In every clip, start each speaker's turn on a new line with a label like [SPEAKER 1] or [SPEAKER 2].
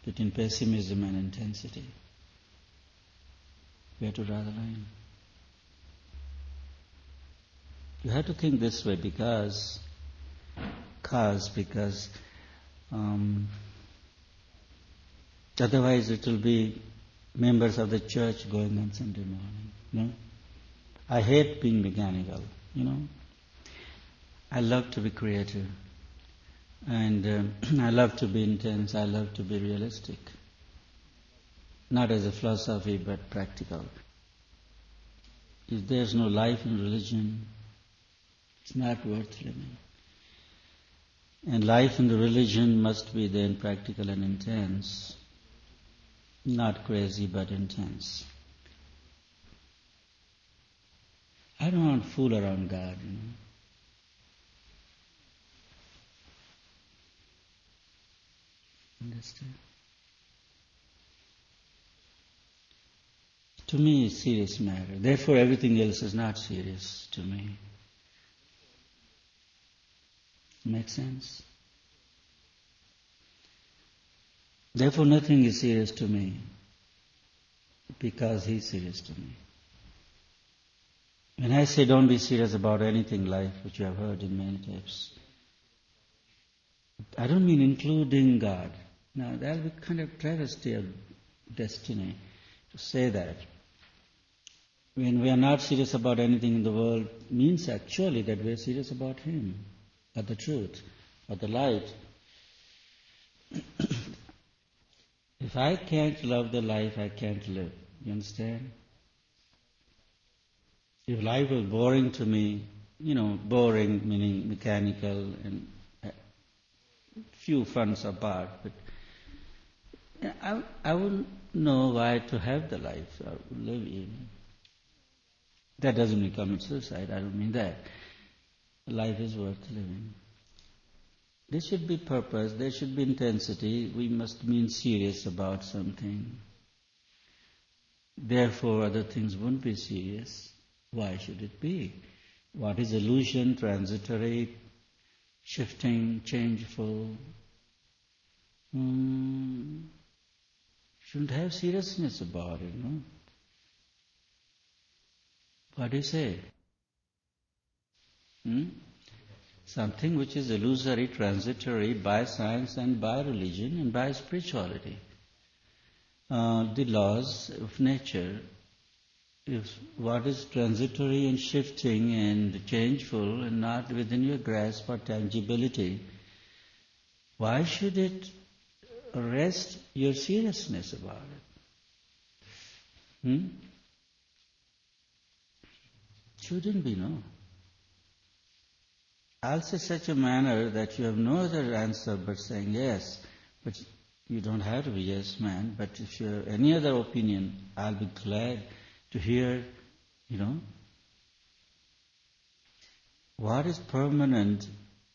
[SPEAKER 1] between pessimism and intensity. Where to draw the line? You have to think this way because otherwise it will be members of the church going on Sunday morning. No? I hate being mechanical, I love to be creative. And I love to be intense, I love to be realistic. Not as a philosophy, but practical. If there's no life in religion, it's not worth living. And life in the religion must be then practical and intense. Not crazy, but intense. I don't want to fool around God, Understand? To me, it's a serious matter. Therefore, everything else is not serious to me. Make sense? Therefore, nothing is serious to me because He's serious to me. When I say don't be serious about anything in life, which you have heard in many tapes, I don't mean including God. Now, that will be kind of travesty of destiny to say that. When we are not serious about anything in the world, means actually that we are serious about Him, or the truth, or the light. If I can't love the life, I can't live. You understand? If life was boring to me, boring meaning mechanical and few funds apart, but I wouldn't know why to have the life or live in. That doesn't mean commit suicide, I don't mean that. Life is worth living. There should be purpose, there should be intensity, we must mean serious about something. Therefore other things won't be serious. Why should it be? What is illusion, transitory, shifting, changeful? Shouldn't have seriousness about it, no? What do you say? Something which is illusory, transitory by science and by religion and by spirituality. The laws of nature, if what is transitory and shifting and changeful and not within your grasp or tangibility, why should it arrest your seriousness about it? Shouldn't be, no. I'll say such a manner that you have no other answer but saying yes, but you don't have to be yes man, but if you have any other opinion, I'll be glad to hear, what is permanent,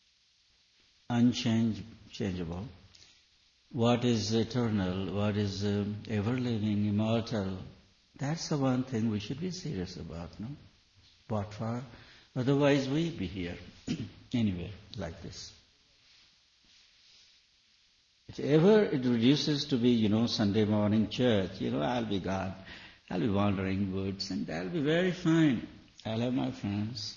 [SPEAKER 1] unchangeable, what is eternal, what is ever-living, immortal. That's the one thing we should be serious about, no? What for? Otherwise we'd be here anyway, like this. If ever it reduces to be, Sunday morning church, I'll be gone. I'll be wandering woods and that'll be very fine. I'll have my friends.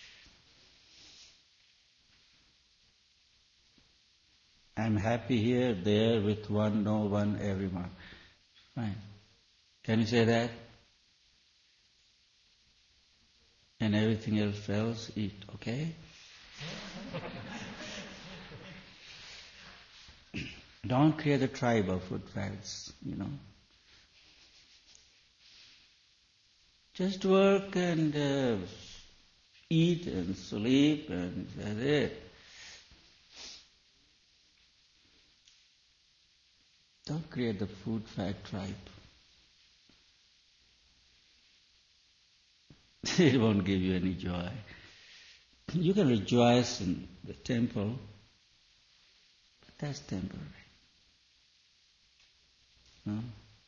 [SPEAKER 1] I'm happy here, there, with one, no one, everyone. Fine. Can you say that? And everything else eat, okay? Don't create a tribe of food fads, Just work and eat and sleep and that's it. Don't create the food fad tribe. It won't give you any joy. You can rejoice in the temple, but that's temporary. No?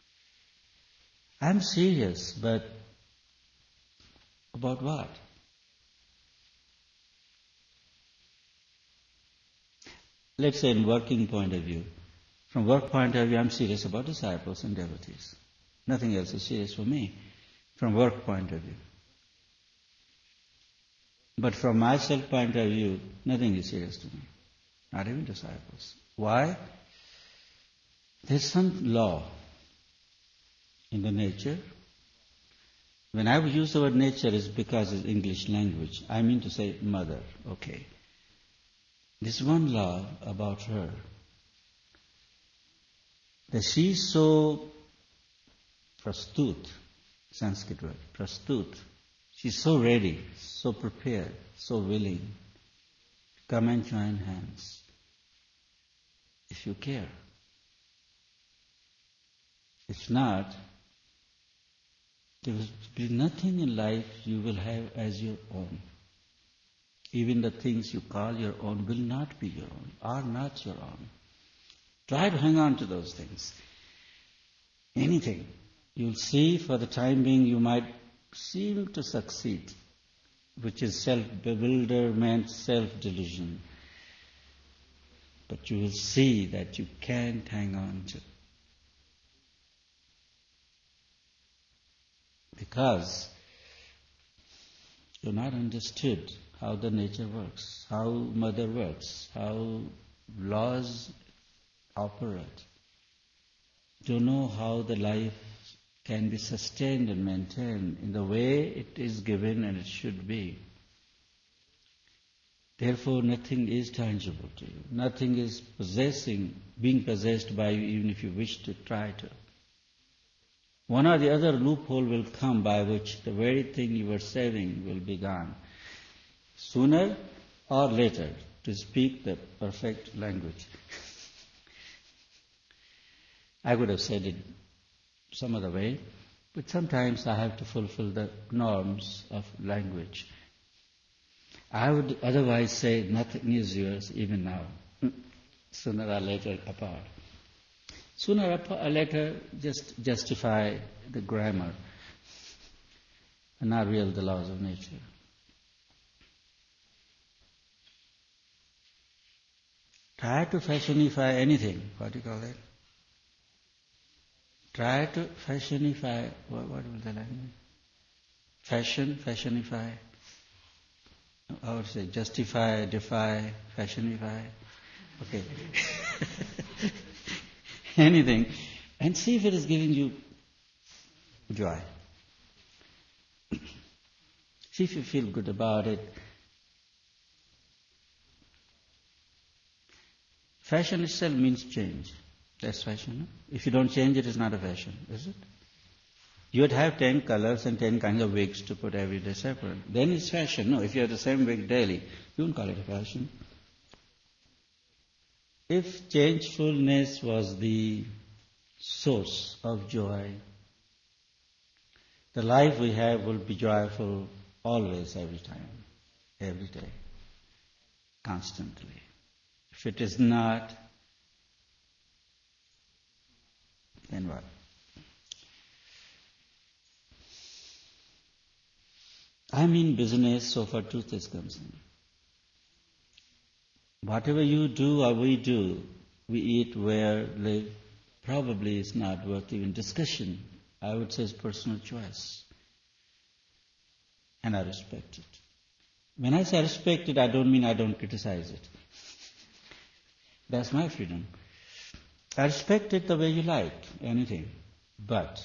[SPEAKER 1] I'm serious, but about what? Let's say in working point of view, From work point of view, I'm serious about disciples and devotees. Nothing else is serious for me, from work point of view. But from myself point of view, nothing is serious to me, not even disciples. Why? There's some law in the nature. When I use the word nature, it's because it's English language. I mean to say mother, okay. There's one law about her, that she's so prastut, Sanskrit word, prastut. She's so ready, so prepared, so willing to come and join hands if you care. If not, there will be nothing in life you will have as your own. Even the things you call your own will not be your own, are not your own. Try to hang on to those things. Anything. You'll see for the time being you might seem to succeed, which is self-bewilderment, self-delusion. But you will see that you can't hang on to. Because you're not understood how the nature works, how mother works, how laws operate. Don't know how the life can be sustained and maintained in the way it is given and it should be. Therefore, nothing is tangible to you. Nothing is being possessed by you, even if you wish to try to. One or the other loophole will come by which the very thing you were saving will be gone. Sooner or later, to speak the perfect language. I would have said it some other way, but sometimes I have to fulfill the norms of language. I would otherwise say nothing is yours even now. Sooner or later apart. Sooner or later just justify the grammar and not real the laws of nature. Try to fashionify anything. What do you call that? Try to fashionify, what will the language? Fashionify. I would say justify, defy, fashionify. Okay. Anything. And see if it is giving you joy. See if you feel good about it. Fashion itself means change. That's fashion. No? If you don't change it, it's not a fashion, is it? You would have 10 colors and 10 kinds of wigs to put every day separate. Then it's fashion. No, if you have the same wig daily, you won't call it a fashion. If changefulness was the source of joy, the life we have will be joyful always, every time, every day, constantly. If it is not, then what? I'm in business so far truth is concerned. Whatever you do or we do, we eat, wear, live, probably is not worth even discussion. I would say it's personal choice. And I respect it. When I say I respect it, I don't mean I don't criticize it. That's my freedom. I respect it the way you like, anything. But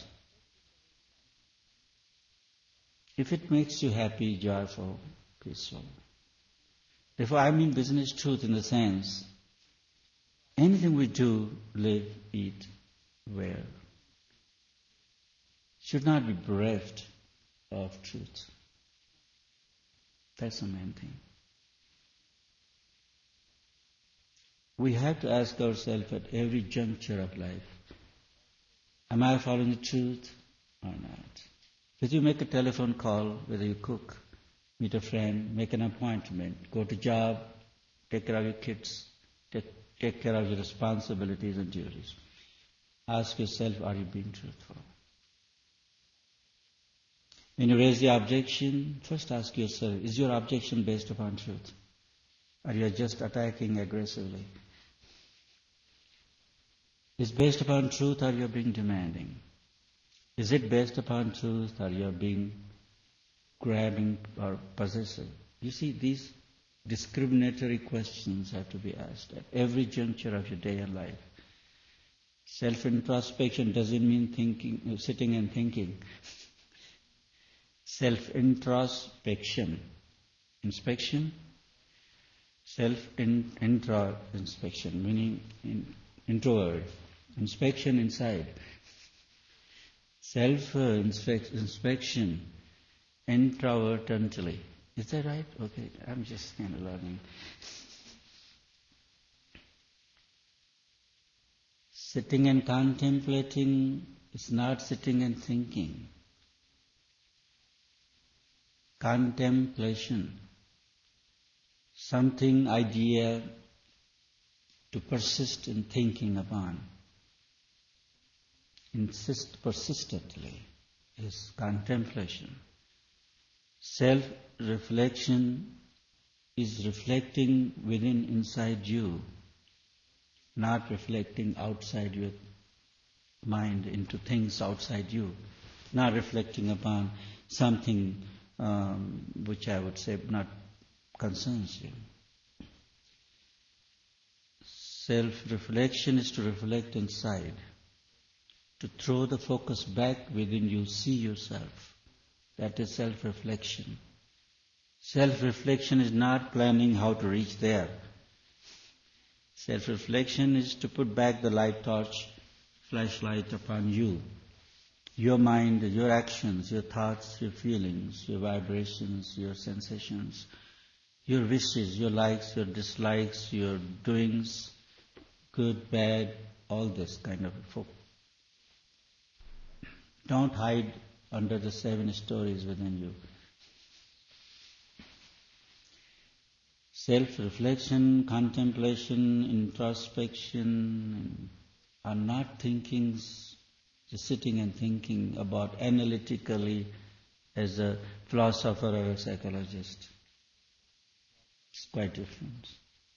[SPEAKER 1] if it makes you happy, joyful, peaceful. Therefore, I mean business truth in the sense, anything we do, live, eat, wear, should not be bereft of truth. That's the main thing. We have to ask ourselves at every juncture of life, am I following the truth or not? Whether you make a telephone call, whether you cook, meet a friend, make an appointment, go to job, take care of your kids, take care of your responsibilities and duties. Ask yourself, are you being truthful? When you raise the objection, first ask yourself, is your objection based upon truth? Or you are just attacking aggressively? is based upon truth or you're being demanding? Is it based upon truth or you're being grabbing or possessive? You see, these discriminatory questions have to be asked at every juncture of your day and life. Self-introspection doesn't mean thinking, sitting and thinking. Self-introspection, inspection, self-introspection, meaning introvert, inspection inside. Self-inspection, introvertently. Is that right? Okay, I'm just kind of learning. Sitting and contemplating is not sitting and thinking. Contemplation, something, idea to persist in thinking upon, insist persistently, is contemplation. Self-reflection is reflecting within, inside you, not reflecting outside your mind into things outside you, not reflecting upon something which I would say not concerns you. Self-reflection is to reflect inside, to throw the focus back within you, see yourself. That is self-reflection. Self-reflection is not planning how to reach there. Self-reflection is to put back the light torch, flashlight upon you. Your mind, your actions, your thoughts, your feelings, your vibrations, your sensations, your wishes, your likes, your dislikes, your doings, good, bad, all this kind of folk. Don't hide under the 7 stories within you. Self-reflection, contemplation, introspection are not thinkings, just sitting and thinking about analytically as a philosopher or a psychologist. It's quite different.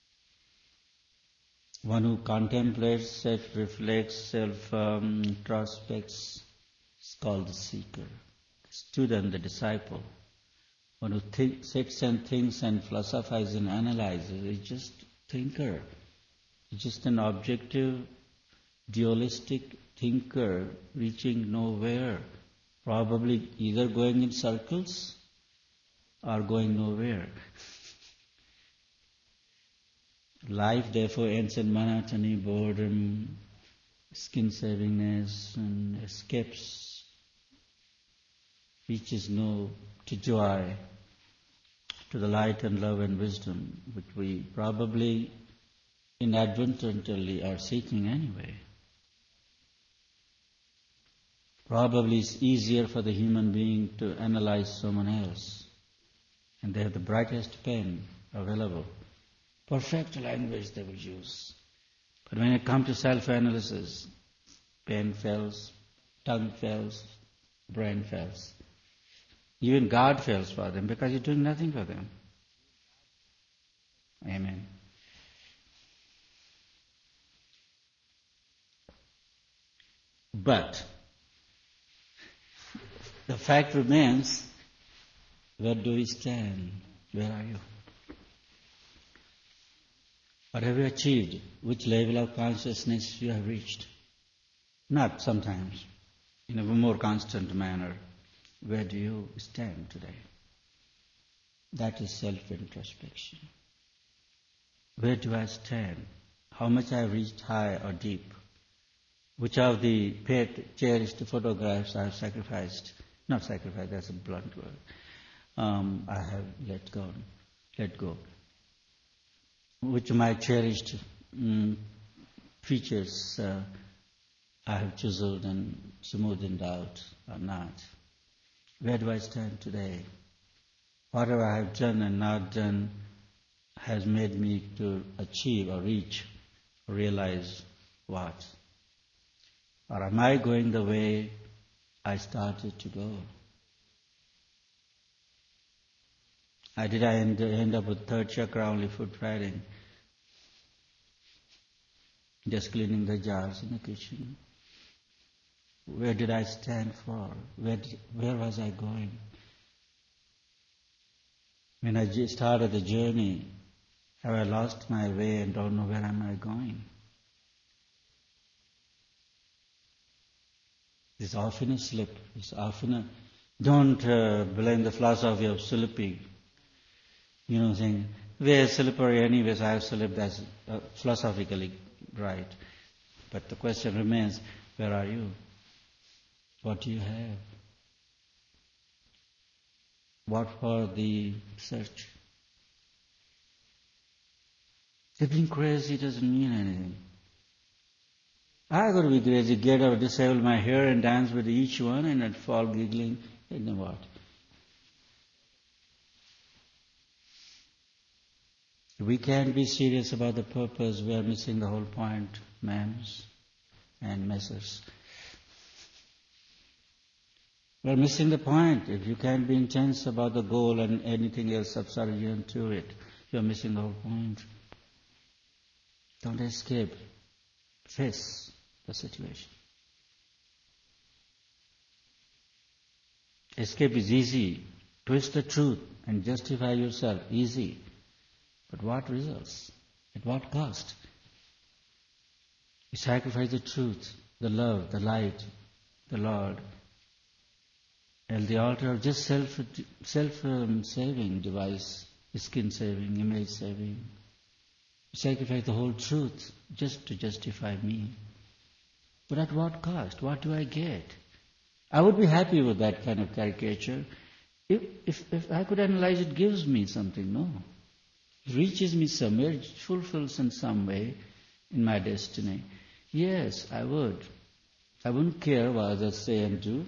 [SPEAKER 1] One who contemplates, self-reflects, self-introspects is called the seeker. The student, the disciple. One who sits and thinks and philosophizes and analyzes is just a thinker. It's just an objective, dualistic thinker reaching nowhere. Probably either going in circles or going nowhere. Life therefore ends in monotony, boredom, skin-savingness, and escapes, reaches no to joy, to the light and love and wisdom, which we probably inadvertently are seeking anyway. Probably it's easier for the human being to analyze someone else, and they have the brightest pen available. Perfect language they will use. But when it comes to self-analysis, pen fails, tongue fails, brain fails. Even God fails for them because you're doing nothing for them. Amen. But the fact remains, where do we stand? Where are you? What have you achieved? Which level of consciousness you have reached? Not sometimes, in a more constant manner. Where do you stand today? That is self-introspection. Where do I stand? How much I have reached high or deep? Which of the cherished photographs I have sacrificed? Not sacrificed, that's a blunt word. I have let go. Which of my cherished features I have chiseled and smoothed out or not? Where do I stand today? Whatever I have done and not done has made me to achieve or reach, or realize what? Or am I going the way I started to go? Did I end up with third chakra only foot riding? just cleaning the jars in the kitchen. Where did I stand for? Where was I going? When I started the journey, have I lost my way and don't know where am I going? It's often a slip. It's often a... Don't blame the philosophy of slipping. Saying, we're slippery anyways, I have slipped, that's philosophically right. But the question remains, where are you? What do you have? What for the search? Being crazy doesn't mean anything. I got to be crazy, get up, disable my hair and dance with each one and I'd fall giggling. And then what? If we can't be serious about the purpose, we are missing the whole point, ma'ams and messers. We are missing the point. If you can't be intense about the goal and anything else subservient to it, you are missing the whole point. Don't escape. Face the situation. Escape is easy. Twist the truth and justify yourself. Easy. But what results? At what cost? You sacrifice the truth, the love, the light, the Lord, at the altar of just self-saving device, skin saving, image saving. You sacrifice the whole truth just to justify me. But at what cost? What do I get? I would be happy with that kind of caricature. If I could analyze it, gives me something, no. It reaches me somewhere, it fulfills in some way in my destiny. Yes, I would. I wouldn't care what others say and do.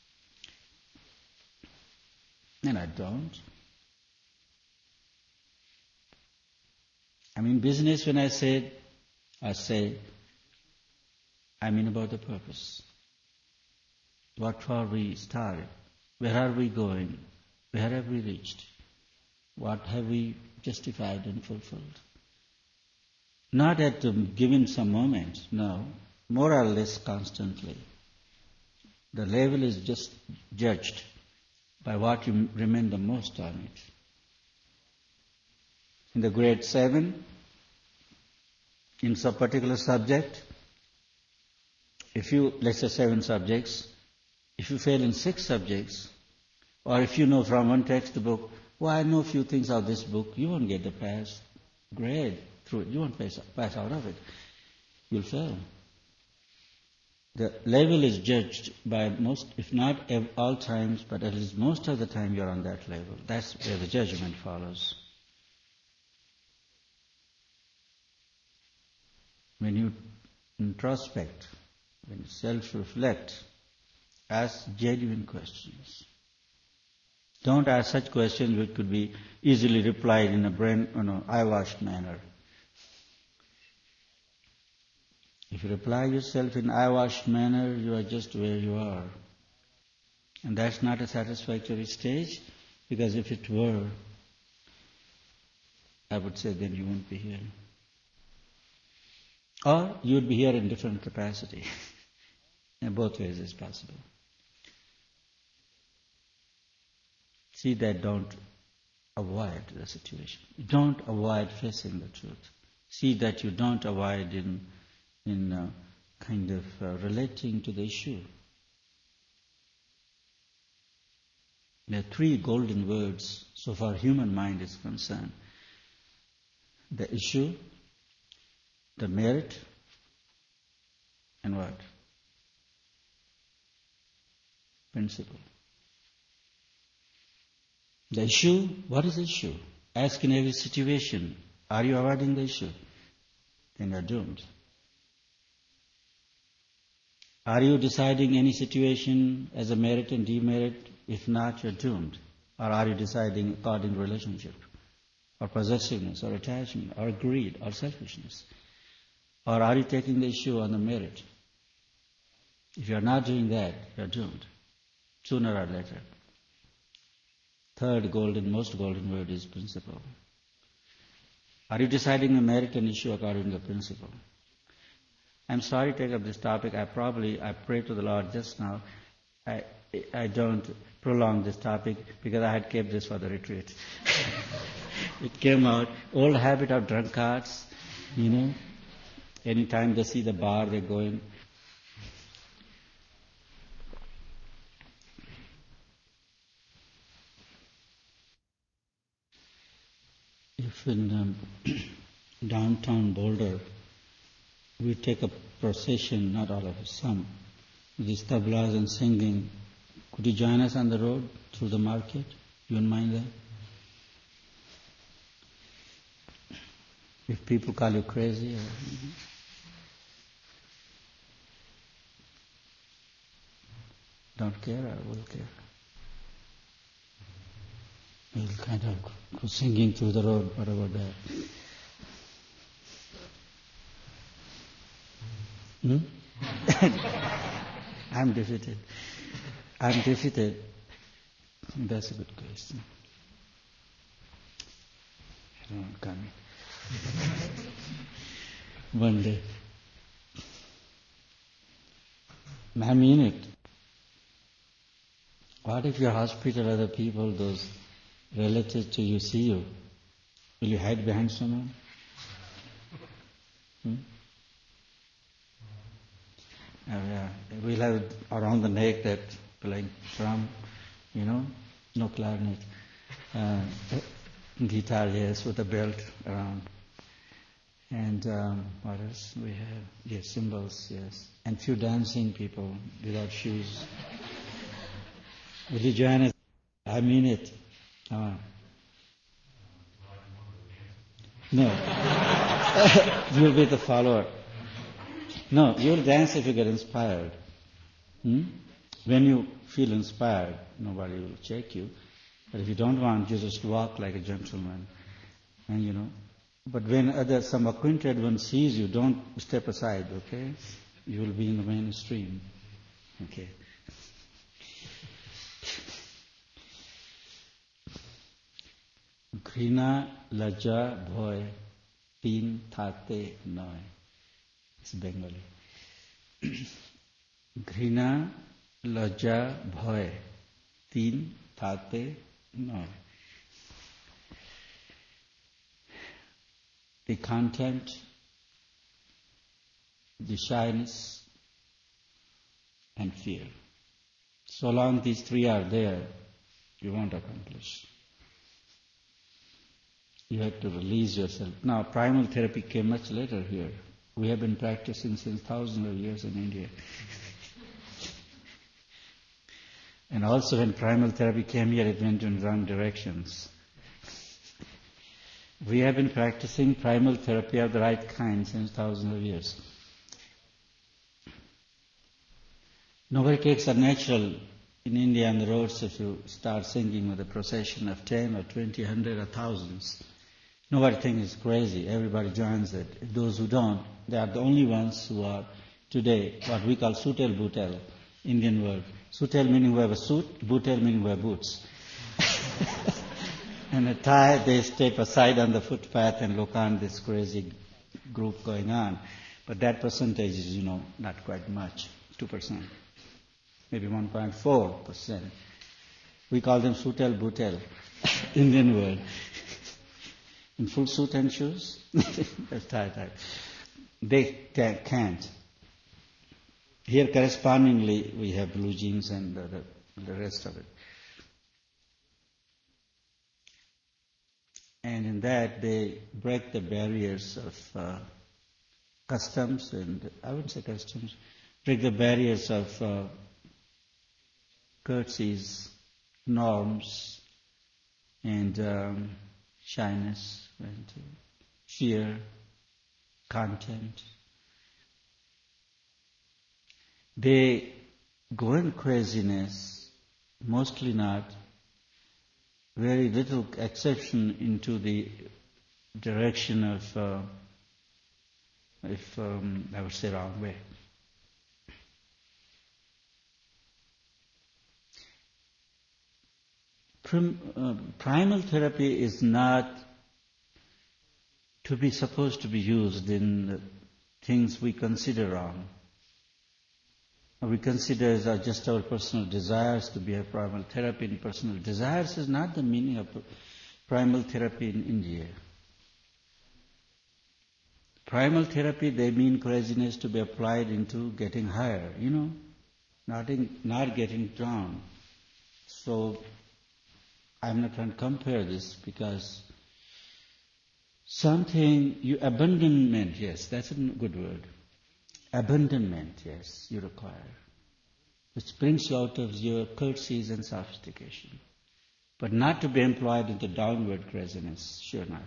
[SPEAKER 1] And I don't. I mean business when I say, I mean about the purpose. What for we started? Where are we going? Where have we reached? What have we justified and fulfilled? Not at the given some moment, no. More or less constantly. The level is just judged by what you remain the most on it. In the grade 7, in some particular subject, if you, let's say 7 subjects, if you fail in 6 subjects, or if you know from one textbook, I know a few things of this book, you won't get the pass grade through it. You won't pass out of it. You'll fail. The level is judged by most, if not all times, but at least most of the time you're on that level. That's where the judgment follows. When you introspect, when you self-reflect, ask genuine questions. Don't ask such questions which could be easily replied in a eye-washed manner. If you reply yourself in eye-washed manner, you are just where you are. And that's not a satisfactory stage, because if it were, I would say then you won't be here. Or you would be here in different capacity. And both ways is possible. See that don't avoid the situation. Don't avoid facing the truth. See that you don't avoid in relating to the issue. There are 3 golden words so far human mind is concerned. The issue, the merit, and what? Principle. The issue, what is the issue? Ask in every situation, are you avoiding the issue? Then you are doomed. Are you deciding any situation as a merit and demerit? If not, you're doomed. Or are you deciding according to relationship, or possessiveness, or attachment, or greed, or selfishness? Or are you taking the issue on the merit? If you're not doing that, you're doomed, sooner or later. Third most golden word is principle. Are you deciding the merit and issue according to the principle? I'm sorry to take up this topic. I prayed to the Lord just now. I don't prolong this topic because I had kept this for the retreat. It came out, old habit of drunkards, anytime they see the bar, they go in. If in downtown Boulder, we take a procession, not all of us, some, with these tablas and singing, could you join us on the road through the market? You wouldn't mind that? If people call you crazy, don't care, I will care. We'll kind of go singing through the road, what about that? I'm defeated. That's a good question. I don't want to comment. One day. I mean it. What if your hospital, other people, those relatives to you see you? Will you hide behind someone? We'll have around the neck that playing drum, no clarinet. Guitar, yes, with a belt around. And what else we have? Yes, cymbals, yes. And few dancing people without shoes. Will you join us? I mean it. No. You'll be the follower. No, you'll dance if you get inspired. When you feel inspired, nobody will check you. But if you don't want, you just walk like a gentleman. And but when some acquainted one sees you, don't step aside, okay? You will be in the mainstream. Okay. Ghrina, Lajja, Bhoy, Teen, Thate, Noy. It's Bengali. Ghrina, Lajja, Bhoy, Teen, Thate, Noy. The contempt, the shyness, and fear. So long these three are there, you won't accomplish. You have to release yourself. Now, primal therapy came much later here. We have been practicing since thousands of years in India. And also when primal therapy came here, it went in wrong directions. We have been practicing primal therapy of the right kind since thousands of years. Nobody takes a natural in India on the roads if you start singing with a procession of 10 or 20, 100 or thousands. Nobody thinks it's crazy. Everybody joins it. Those who don't, they are the only ones who are today what we call sutel butel, Indian word. Sutel meaning we have a suit, butel meaning we have boots. And a tie, they step aside on the footpath and look on this crazy group going on. But that percentage is, not quite much, 2%, maybe 1.4%. We call them sutel butel, Indian word. In full suit and shoes, that's tie. They can't. Here correspondingly we have blue jeans and the rest of it. And in that they break the barriers of customs and, I wouldn't say customs, break the barriers of courtesies, norms, and shyness, and fear, contempt. They go in craziness, mostly not, very little exception into the direction of, I would say, wrong way. Primal therapy is not supposed to be used in things we consider wrong. We consider as just our personal desires to be a primal therapy. And personal desires is not the meaning of primal therapy in India. Primal therapy, they mean craziness to be applied into getting higher, not getting down. So, I'm not trying to compare this because abandonment, yes, that's a good word. Abandonment, yes, you require, which brings you out of your courtesies and sophistication. But not to be employed into downward craziness, sure not.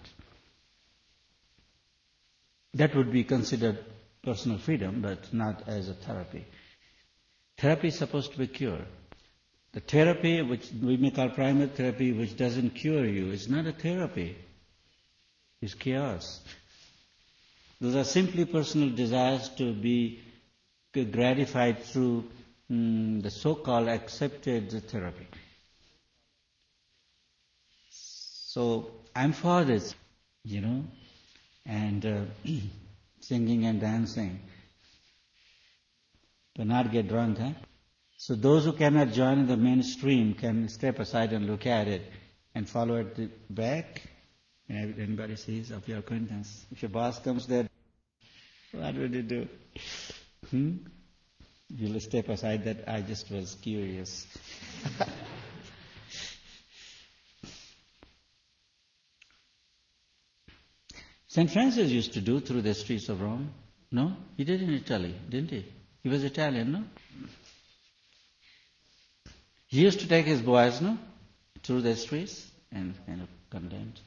[SPEAKER 1] That would be considered personal freedom, but not as a therapy. Therapy is supposed to be cure. The therapy, which we may call primal therapy, which doesn't cure you, is not a therapy. It's chaos. Those are simply personal desires to be gratified through the so-called accepted therapy. So I'm for this, and singing and dancing, but not get drunk, huh? So those who cannot join the mainstream can step aside and look at it and follow at the back. Anybody sees of your acquaintance? If your boss comes there, what will you do? You'll step aside that I just was curious. St. Francis used to do through the streets of Rome. No? He did in Italy, didn't he? He was Italian, no? He used to take his boys, no? Through the streets and kind of condemned.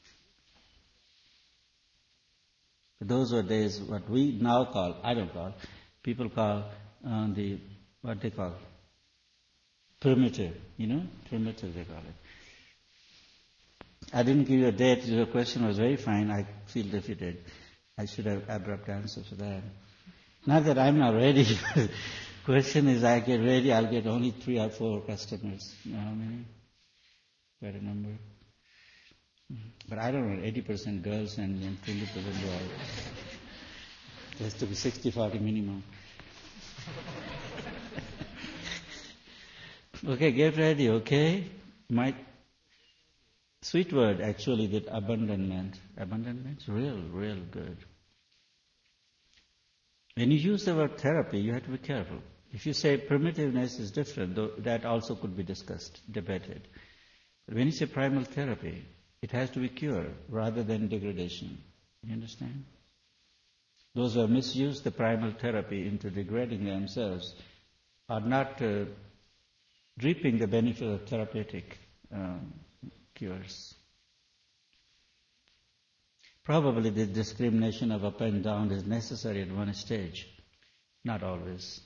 [SPEAKER 1] Those were days what we now call, I don't call, people call what they call, primitive, primitive they call it. I didn't give you a date, your question was very fine, I feel defeated. I should have abrupt answer for that. Not that I'm not ready. Question is, I get ready, I'll get only 3 or 4 customers. You know how many? Quite a number. But I don't know, 80% girls and 20% boys. It has to be 60-40 minimum. Okay, get ready, okay? My sweet word actually, that abandonment. Abandonment's real good. When you use the word therapy, you have to be careful. If you say primitiveness is different, though that also could be discussed, debated. But when you say primal therapy, it has to be cure rather than degradation. You understand? Those who have misused the primal therapy into degrading themselves are not reaping the benefit of therapeutic cures. Probably the discrimination of up and down is necessary at one stage, not always.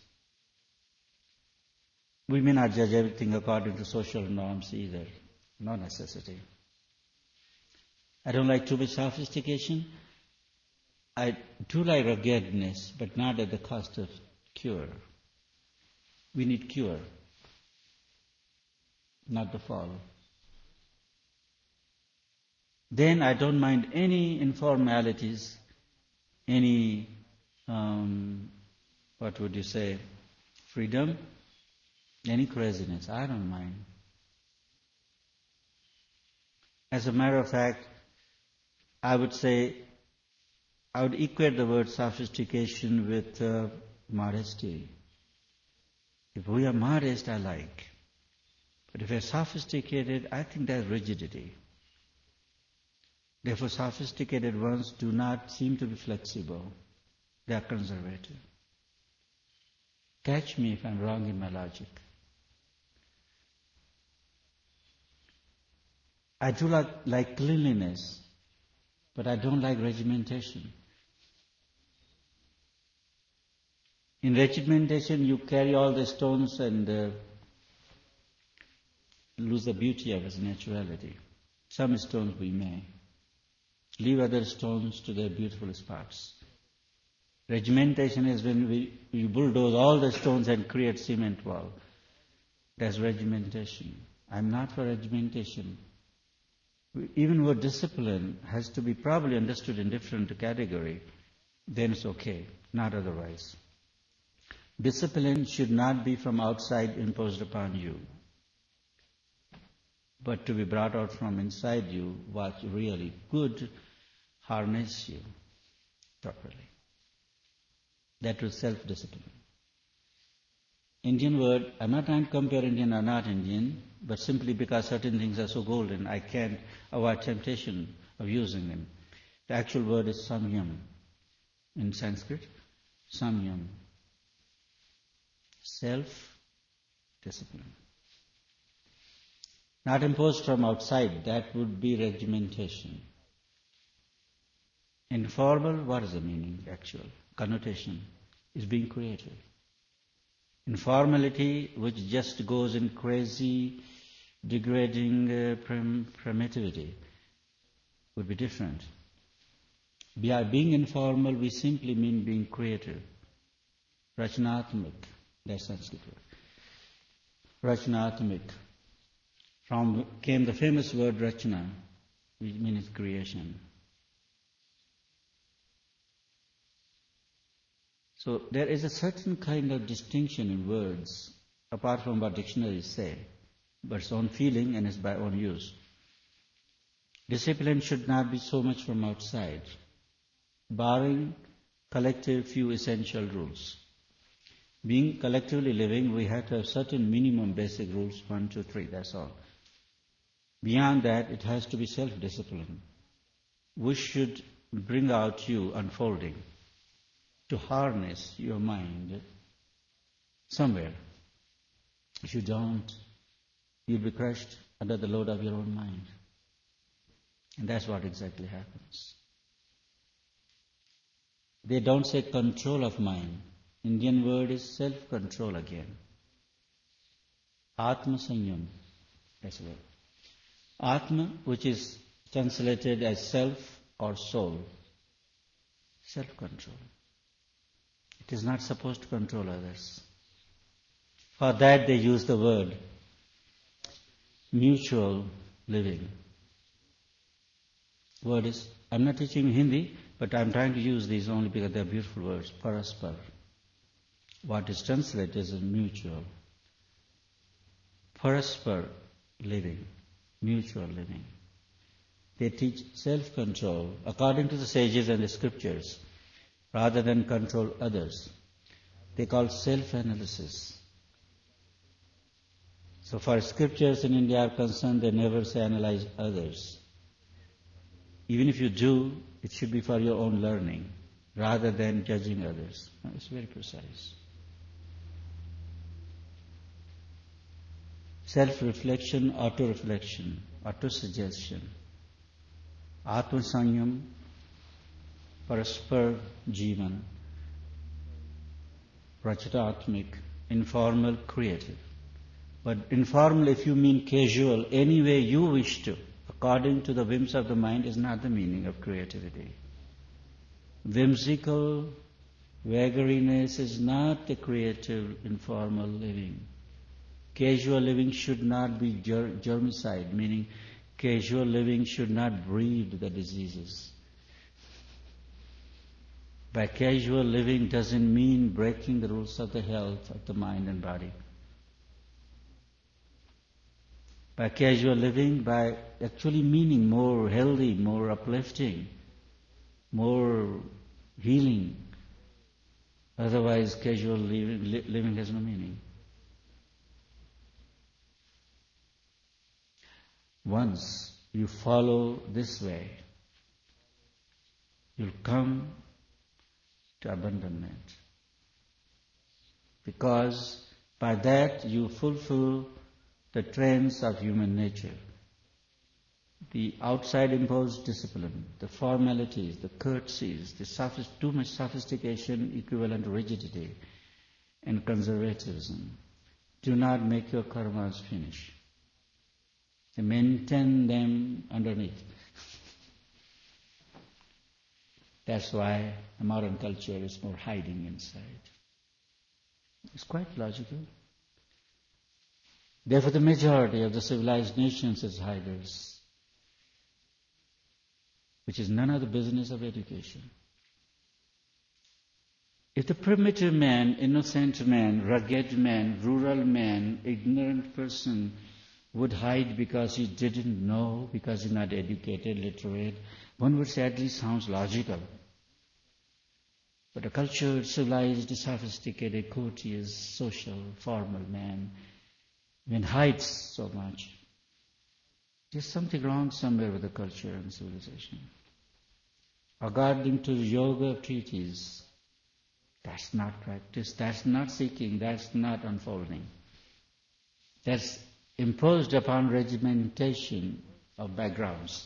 [SPEAKER 1] We may not judge everything according to social norms either, no necessity. I don't like too much sophistication. I do like ruggedness, but not at the cost of cure. We need cure, not the fall. Then I don't mind any informalities, any, freedom, any craziness. I don't mind. As a matter of fact, I would equate the word sophistication with modesty. If we are modest, I like. But if we're sophisticated, I think that's rigidity. Therefore, sophisticated ones do not seem to be flexible. They are conservative. Catch me if I'm wrong in my logic. I do like cleanliness, but I don't like regimentation. In regimentation, you carry all the stones and lose the beauty of its naturality. Some stones we may. Leave other stones to their beautiful spots. Regimentation is when you bulldoze all the stones and create cement wall. That's regimentation. I'm not for regimentation. Even word discipline has to be probably understood in different category. Then it's okay. not otherwise. Discipline should not be from outside imposed upon you, but to be brought out from inside you, what really could harness you properly. That was self-discipline. Indian word, I'm not trying to compare Indian or not Indian, but simply because certain things are so golden, I can't avoid temptation of using them. The actual word is samyam in Sanskrit. Samyam. Self-discipline. Not imposed from outside, that would be regimentation. Informal, what is the meaning, actual? Connotation is being created. Informality, which just goes in crazy, degrading primitivity, would be different. By being informal, we simply mean being creative. Rachanatmik, that's Sanskrit word. Rachanatmik. From came the famous word rachana, which means creation. So there is a certain kind of distinction in words, apart from what dictionaries say, but it's own feeling and it's by own use. Discipline should not be so much from outside, barring collective few essential rules. Being collectively living, we have to have certain minimum basic rules, 1, 2, 3, that's all. Beyond that, it has to be self-discipline, which should bring out you unfolding, to harness your mind somewhere. If you don't, you'll be crushed under the load of your own mind. And that's what exactly happens. They don't say control of mind. Indian word is self-control again. Atma Sanyam, that's the word. Atma, which is translated as self or soul. Self-control. It is not supposed to control others. For that they use the word mutual living. Word is, I'm not teaching Hindi, but I'm trying to use these only because they're beautiful words. Paraspar. What is translated as mutual. Paraspar living. Mutual living. They teach self-control according to the sages and the scriptures, rather than control others. They call self-analysis. So far scriptures in India are concerned, they never say analyze others. Even if you do, it should be for your own learning, rather than judging others. It's very precise. Self-reflection, auto-reflection, auto-suggestion. Atma-sanyam, paraspar jivan, rachatatmik, informal, creative. But informal, if you mean casual, any way you wish to, according to the whims of the mind, is not the meaning of creativity. Whimsical vagariness is not the creative, informal living. Casual living should not be germicide, meaning casual living should not breed the diseases. By casual living doesn't mean breaking the rules of the health of the mind and body. By casual living, by actually meaning more healthy, more uplifting, more healing. Otherwise, casual living has no meaning. Once you follow this way, you'll come to abandonment. Because by that you fulfill the trends of human nature. The outside imposed discipline, the formalities, the courtesies, too much sophistication equivalent to rigidity and conservatism do not make your karmas finish. They maintain them underneath. That's why the modern culture is more hiding inside. It's quite logical. Therefore, the majority of the civilized nations is hiders, which is none of the business of education. If the primitive man, innocent man, rugged man, rural man, ignorant person would hide because he didn't know, because he's not educated, literate, one would say at least sounds logical. But a cultured, civilized, sophisticated, courteous, social, formal man, when hides so much, there's something wrong somewhere with the culture and civilization. According to the yoga treatise, that's not practice, that's not seeking, that's not unfolding. That's imposed upon regimentation of backgrounds.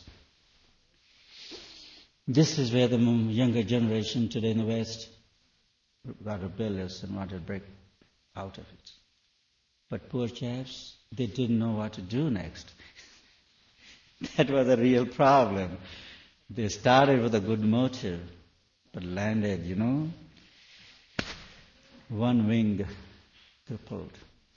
[SPEAKER 1] This is where the younger generation today in the West got rebellious and wanted to break out of it. But poor chaps, they didn't know what to do next. That was a real problem. They started with a good motive, but landed, one wing crippled.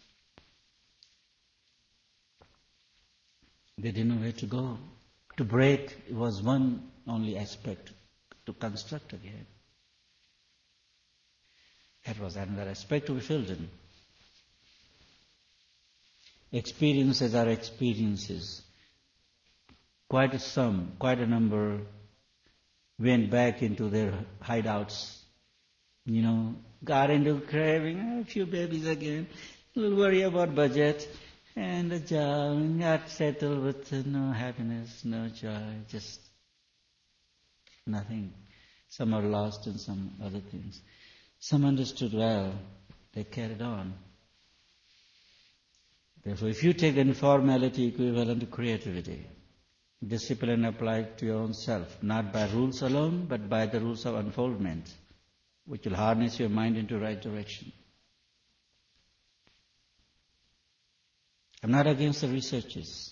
[SPEAKER 1] They didn't know where to go. To break was one only aspect, to construct again. That was another aspect to be filled in. Experiences are experiences. Quite a number went back into their hideouts, got into craving a few babies again, a little worry about budget, and a job, got settled with no happiness, no joy, just nothing. Some are lost in some other things. Some understood well, they carried on. Therefore, if you take informality equivalent to creativity, discipline applied to your own self, not by rules alone, but by the rules of unfoldment, which will harness your mind into right direction. I'm not against the research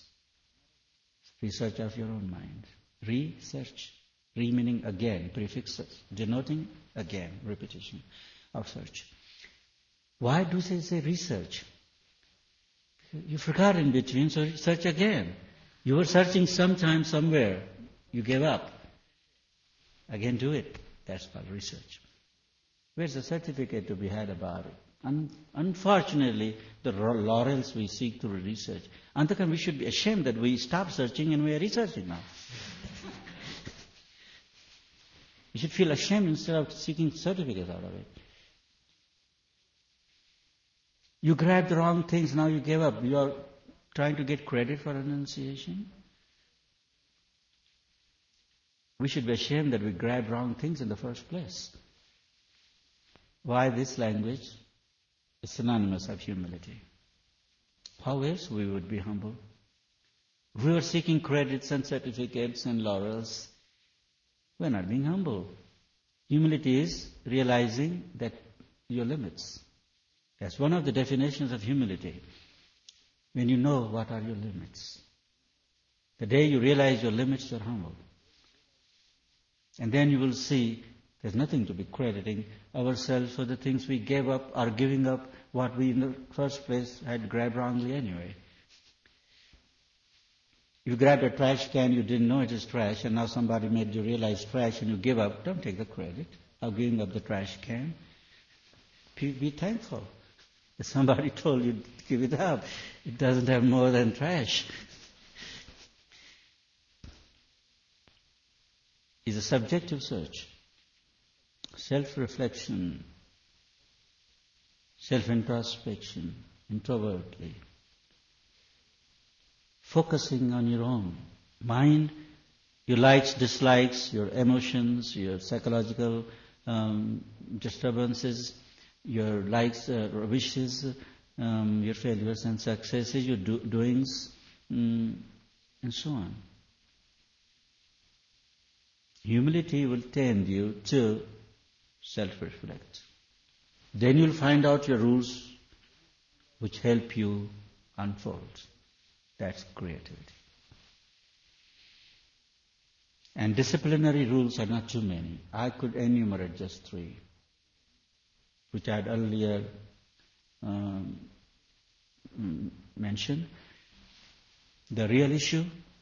[SPEAKER 1] of your own mind. Research. Re meaning again, prefixes, denoting again, repetition of search. Why do they say research? You forgot in between, so search again. You were searching sometime, somewhere. You gave up. Again, do it. That's called research. Where's the certificate to be had about it? Unfortunately, the laurels we seek through research. Antakam, we should be ashamed that we stopped searching and we are researching now. We should feel ashamed instead of seeking certificates out of it. You grabbed the wrong things, now you gave up. You are trying to get credit for renunciation. We should be ashamed that we grabbed wrong things in the first place. Why this language is synonymous of humility. How else we would be humble? We were seeking credits and certificates and laurels. We're not being humble. Humility is realizing that your limits. That's one of the definitions of humility. When you know what are your limits. The day you realize your limits, you're humble. And then you will see there's nothing to be crediting ourselves for the things we gave up or giving up what we in the first place had grabbed wrongly anyway. You grabbed a trash can, you didn't know it is trash, and now somebody made you realize trash and you give up. Don't take the credit of giving up the trash can. Be thankful that somebody told you to give it up. It doesn't have more than trash. It's a subjective search. Self-reflection, self-introspection, introvertly. Focusing on your own mind, your likes, dislikes, your emotions, your psychological disturbances, your likes, wishes, your failures and successes, your doings, and so on. Humility will tend you to self-reflect. Then you'll find out your rules which help you unfold. That's creativity. And disciplinary rules are not too many. I could enumerate just 3, which I had earlier mentioned. The real issue,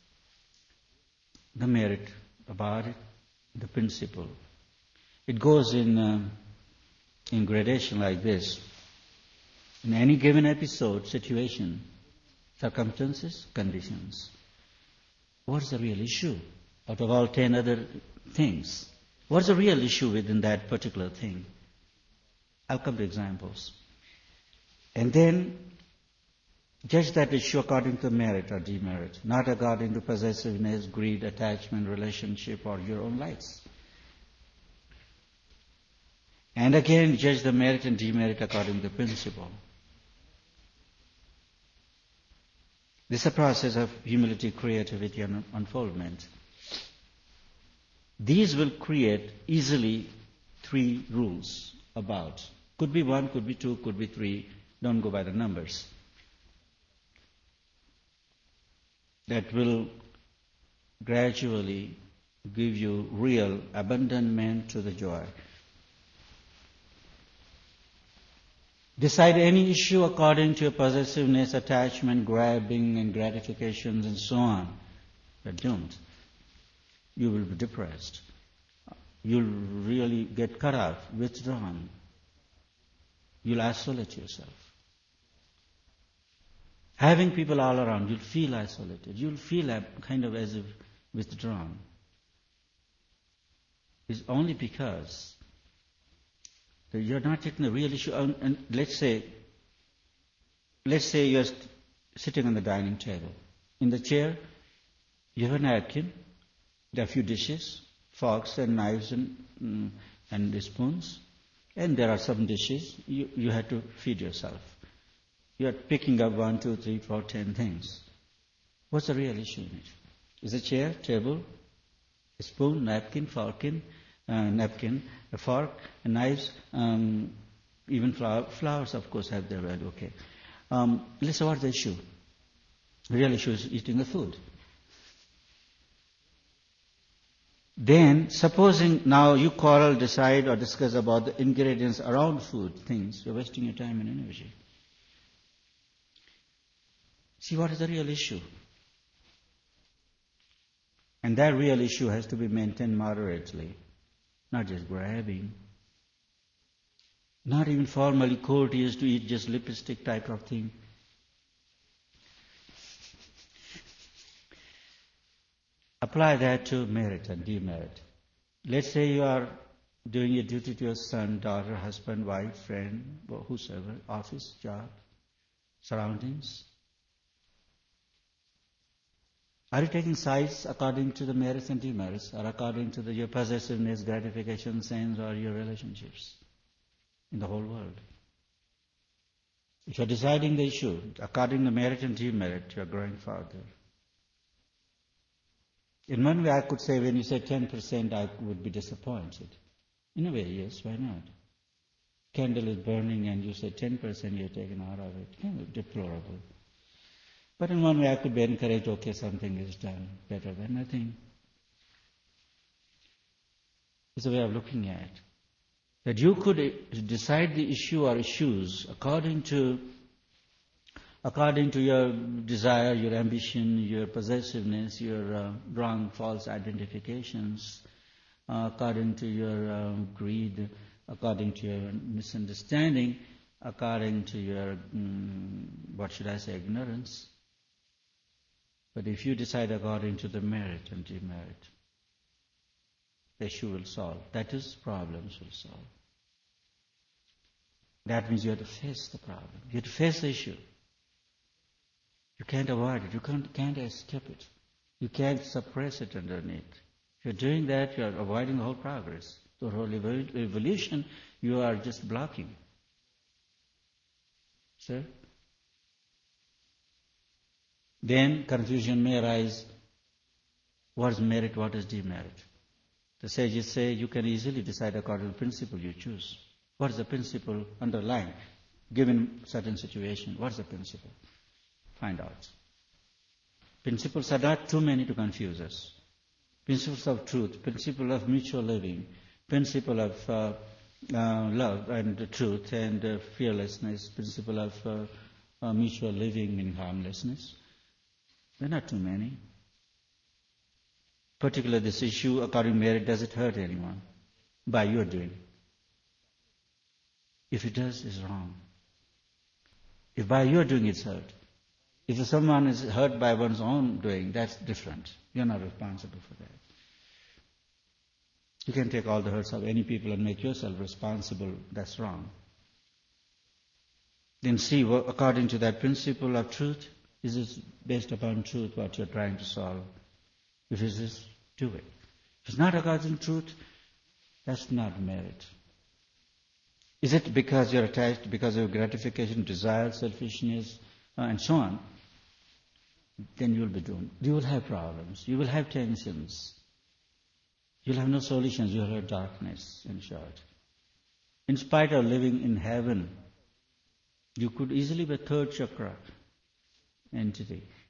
[SPEAKER 1] the merit about it, the principle. It goes in in gradation like this. In any given episode, situation, circumstances, conditions. What's the real issue out of all 10 other things? What's the real issue within that particular thing? I'll come to examples. And then judge that issue according to merit or demerit, not according to possessiveness, greed, attachment, relationship, or your own likes. And again, judge the merit and demerit according to principle. This is a process of humility, creativity, and unfoldment. These will create easily 3 rules about. Could be 1, could be 2, could be 3. Don't go by the numbers. That will gradually give you real abandonment to the joy. Decide any issue according to your possessiveness, attachment, grabbing, and gratifications, and so on. You're doomed. You will be depressed. You'll really get cut off, withdrawn. You'll isolate yourself. Having people all around, you'll feel isolated. You'll feel kind of as if withdrawn. It's only because you're not taking the real issue. And let's say you're sitting on the dining table. In the chair, you have a napkin, there are a few dishes, forks and knives and spoons, and there are some dishes. You have to feed yourself. You are picking up 1, 2, 3, 4, 10 things. What's the real issue in it? Is a chair, table, a spoon, napkin, a fork, knives, even flowers, of course, have their value. Okay. Let's say what's the issue? The real issue is eating the food. Then, supposing now you quarrel, decide, or discuss about the ingredients around food, things, you're wasting your time and energy. See, what is the real issue? And that real issue has to be maintained moderately, not just grabbing, not even formally courteous to eat just lipstick type of thing. Apply that to merit and demerit. Let's say you are doing your duty to your son, daughter, husband, wife, friend, whosoever, office, job, surroundings. Are you taking sides according to the merits and demerits, or according to your possessiveness, gratification, sense, or your relationships in the whole world? If you're deciding the issue according to merit and demerit, you're growing farther. In one way, I could say when you say 10%, I would be disappointed. In a way, yes, why not? Candle is burning and you say 10% you're taken out of it. Kind of deplorable. But in one way, I could be encouraged, okay, something is done better than nothing. It's a way of looking at it. That you could decide the issue or issues according to your desire, your ambition, your possessiveness, your wrong, false identifications, according to your greed, according to your misunderstanding, according to your, ignorance. But if you decide according to the merit and demerit, the issue will solve. That is, problems will solve. That means you have to face the problem. You have to face the issue. You can't avoid it. You can't escape it. You can't suppress it underneath. If you're doing that, you're avoiding the whole progress. The whole evolution, you are just blocking. Sir? Then confusion may arise. What is merit, what is demerit? The sages say you can easily decide according to the principle you choose. What is the principle underlying? Given certain situation, what is the principle? Find out. Principles are not too many to confuse us. Principles of truth, principle of mutual living, principle of love and truth and fearlessness, principle of mutual living in harmlessness. There are not too many. Particularly this issue, according to merit, does it hurt anyone? By your doing. If it does, it's wrong. If by your doing it's hurt. If someone is hurt by one's own doing, that's different. You're not responsible for that. You can take all the hurts of any people and make yourself responsible. That's wrong. Then see, according to that principle of truth, is it based upon truth what you're trying to solve? If it is, do it. If it's not according to truth, that's not merit. Is it because you're attached, because of gratification, desire, selfishness, and so on? Then you will have problems. You will have tensions. You'll have no solutions. You'll have darkness, in short. In spite of living in heaven, you could easily be a third chakra entity.